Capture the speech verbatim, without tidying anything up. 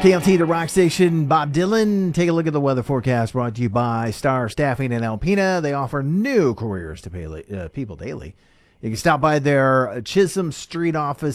K L T, the rock station. Bob Dylan. Take a look at the weather forecast brought to you by Star Staffing in Alpena. They offer new careers to pay, uh, people daily. You can stop by their Chisholm Street office